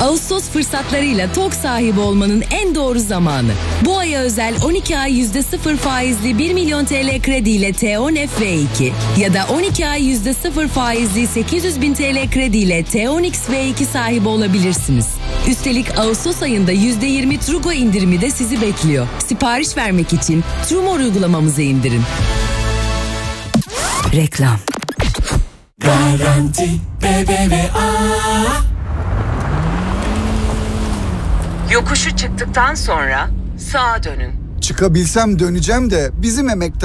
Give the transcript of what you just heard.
Ağustos fırsatlarıyla TOG sahibi olmanın en doğru zamanı. Bu aya özel 12 ay %0 faizli 1 milyon TL krediyle T10 FV2 ya da 12 ay %0 faizli 800 bin TL krediyle T10 XV2 sahibi olabilirsiniz. Üstelik Ağustos ayında %20 Trugo indirimi de sizi bekliyor. Sipariş vermek için Trumor uygulamamızı indirin. Reklam. Garanti BBVA. Yokuşu çıktıktan sonra sağa dönün. Çıkabilsem döneceğim de bizim emektar